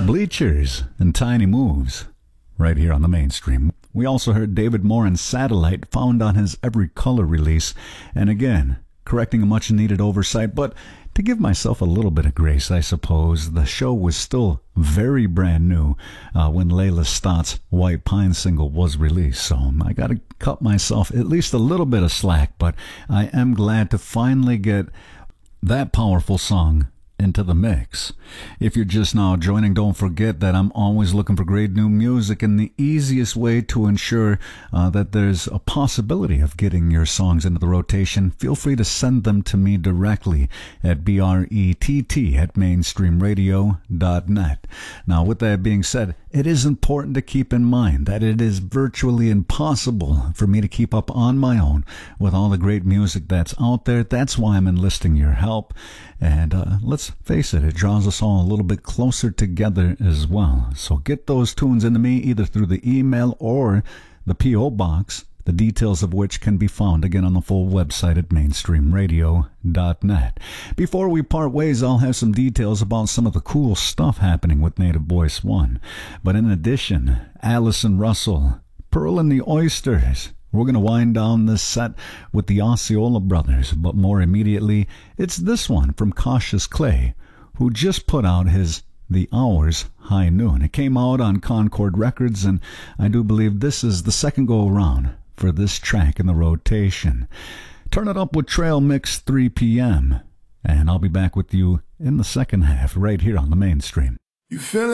Bleachers and Tiny Moves, right here on the Mainstream. We also heard David Moran's Satellite, found on his Every Color release, and again, correcting a much-needed oversight, but to give myself a little bit of grace, I suppose, the show was still very brand new when Layla Stott's White Pine single was released, so I got to cut myself at least a little bit of slack, but I am glad to finally get that powerful song into the mix. If you're just now joining, don't forget that I'm always looking for great new music, and the easiest way to ensure that there's a possibility of getting your songs into the rotation, feel free to send them to me directly at brett@mainstreamradio.net. Now, with that being said, it is important to keep in mind that it is virtually impossible for me to keep up on my own with all the great music that's out there. That's why I'm enlisting your help. And let's face it, it draws us all a little bit closer together as well. So get those tunes into me either through the email or the P.O. Box, the details of which can be found again on the full website at mainstreamradio.net. Before we part ways, I'll have some details about some of the cool stuff happening with Native Voice One. But in addition, Allison Russell, Pearl and the Oysters. We're going to wind down this set with the Osceola Brothers, but more immediately, it's this one from Cautious Clay, who just put out his The Hours High Noon. It came out on Concord Records, and I do believe this is the second go-around for this track in the rotation. Turn it up with Trail Mix 3 p.m., and I'll be back with you in the second half right here on the Mainstream. You feel